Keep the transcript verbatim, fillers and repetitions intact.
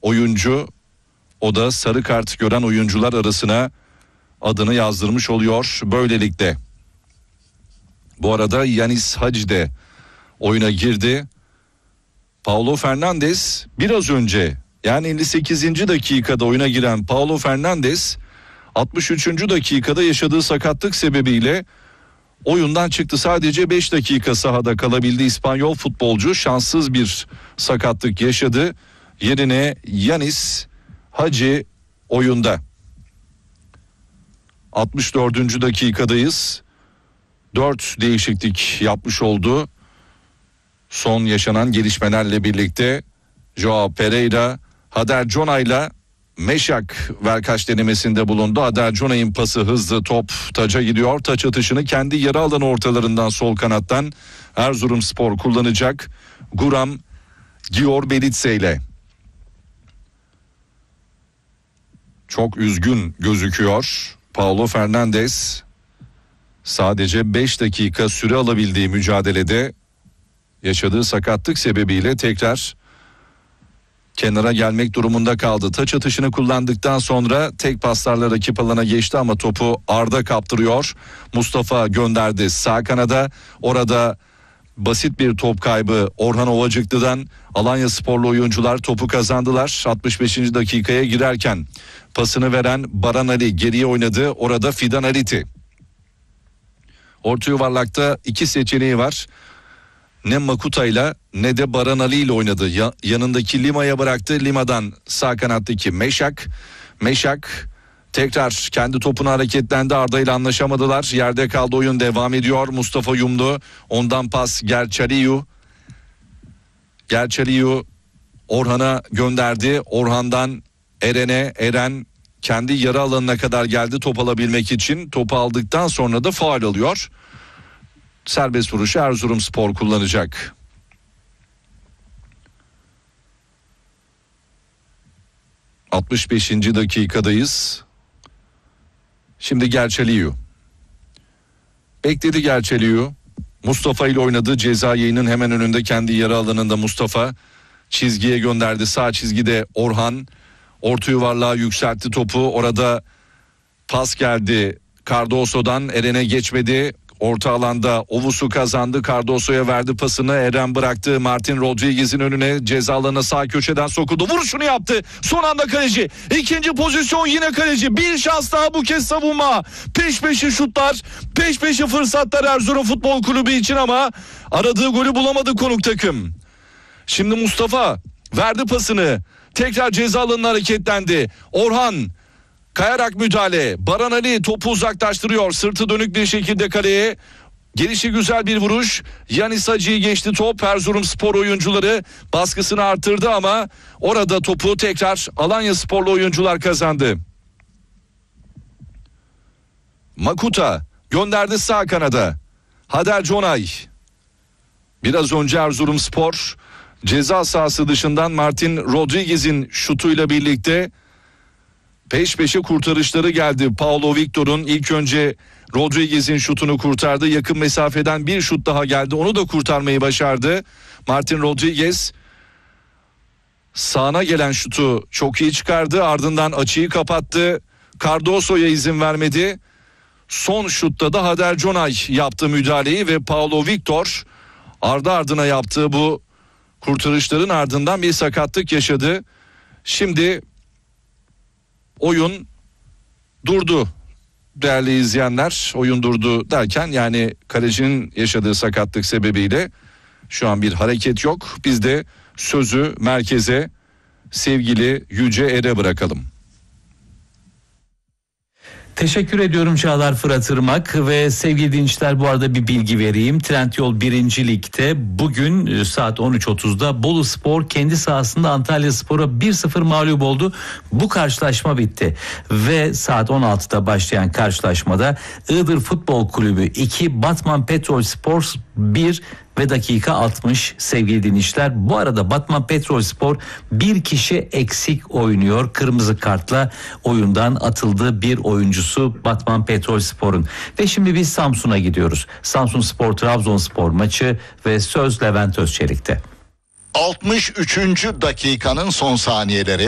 oyuncu, o da sarı kart gören oyuncular arasına adını yazdırmış oluyor böylelikle. Bu arada Yanis Hacı de oyuna girdi. Paulo Fernandes biraz önce, yani elli sekizinci dakikada oyuna giren Paulo Fernandes altmış üçüncü dakikada yaşadığı sakatlık sebebiyle oyundan çıktı. Sadece beş dakika sahada kalabildi İspanyol futbolcu. Şanssız bir sakatlık yaşadı. Yerine Yanis Hacı oyunda. altmış dördüncü dakikadayız. dört değişiklik yapmış oldu. Son yaşanan gelişmelerle birlikte Joao Pereira, Hader Jona'yla Meşak verkaç denemesinde bulundu. Hader Jona'nın pası hızlı, top taça gidiyor. Taç atışını kendi yarı alanı ortalarından sol kanattan Erzurumspor kullanacak. Guram Giorbelitse ile. Çok üzgün gözüküyor Paulo Fernandes. Sadece beş dakika süre alabildiği mücadelede yaşadığı sakatlık sebebiyle tekrar kenara gelmek durumunda kaldı. Taç atışını kullandıktan sonra tek paslarla rakip alana geçti ama topu Arda kaptırıyor. Mustafa gönderdi sağ kanada. Orada basit bir top kaybı Orhan Ovacıklı'dan. Alanyasporlu oyuncular topu kazandılar. altmış beşinci dakikaya girerken pasını veren Baran Ali geriye oynadı. Orada Fidan Ariti. Orta yuvarlakta iki seçeneği var. Ne Makuta'yla ne de Baran Ali ile oynadı. Ya, yanındaki Lima'ya bıraktı. Lima'dan sağ kanattaki Meşak. Meşak tekrar kendi topunu hareketlendi. Arda ile anlaşamadılar. Yerde kaldı, oyun devam ediyor. Mustafa Yumlu. Ondan pas Gerçaliyu. Gerçaliyu Orhan'a gönderdi. Orhan'dan Eren'e. Eren kendi yarı alanına kadar geldi top alabilmek için. Topu aldıktan sonra da faul alıyor. Serbest vuruşu Erzurumspor kullanacak. altmış beşinci dakikadayız. Şimdi Gerçaliyu. Bekledi Gerçaliyu. Mustafa ile oynadı. Ceza yayının hemen önünde kendi yarı alanında Mustafa. Çizgiye gönderdi. Sağ çizgide Orhan. Orta yuvarlığa yükseltti topu. Orada pas geldi Cardoso'dan. Eren'e geçmedi. Orta alanda Ovus'u kazandı. Cardoso'ya verdi pasını. Eren bıraktı. Martin Rodriguez'in önüne. Ceza alanına sağ köşeden sokuldu. Vuruşunu yaptı. Son anda kaleci. İkinci pozisyon yine kaleci. Bir şans daha bu kez savunma. Peş peşe şutlar. Peş peşe fırsatlar Erzurum Futbol Kulübü için ama aradığı golü bulamadı konuk takım. Şimdi Mustafa verdi pasını. Tekrar ceza alanına hareketlendi. Orhan kayarak müdahale. Baran Ali topu uzaklaştırıyor. Sırtı dönük bir şekilde kaleye. Gelişi güzel bir vuruş. Yanis Hacı'yı geçti top. Erzurumspor oyuncuları baskısını artırdı ama orada topu tekrar Alanyasporlu oyuncular kazandı. Makuta gönderdi sağ kanada. Hader Jonay. Biraz önce Erzurumspor ceza sahası dışından Martin Rodriguez'in şutuyla birlikte peş peşe kurtarışları geldi. Paulo Victor'un ilk önce Rodriguez'in şutunu kurtardı. Yakın mesafeden bir şut daha geldi. Onu da kurtarmayı başardı. Martin Rodriguez sağına gelen şutu çok iyi çıkardı. Ardından açıyı kapattı. Cardoso'ya izin vermedi. Son şutta da Hader Jonay yaptı müdahaleyi ve Paulo Victor ardı ardına yaptığı bu kurtarışların ardından bir sakatlık yaşadı. Şimdi oyun durdu değerli izleyenler. Oyun durdu derken yani kalecinin yaşadığı sakatlık sebebiyle şu an bir hareket yok. Biz de sözü merkeze sevgili Yüce Er'e bırakalım. Teşekkür ediyorum Çağlar Fırat Irmak ve sevgili dinleyiciler, bu arada bir bilgi vereyim. Trendyol birinci Lig'de bugün saat on üç otuzda Boluspor kendi sahasında Antalyaspor'a bir sıfır mağlup oldu. Bu karşılaşma bitti ve saat on altıda başlayan karşılaşmada Iğdır Futbol Kulübü iki, Batman Petrolspor bir ve dakika altmış sevgili dinleyiciler. Bu arada Batman Petrolspor bir kişi eksik oynuyor. Kırmızı kartla oyundan atıldı bir oyuncusu Batman Petrolspor'un. Ve şimdi biz Samsun'a gidiyoruz. Samsunspor Trabzonspor maçı ve söz Levent Özçelik'te. altmış üçüncü dakikanın son saniyeleri.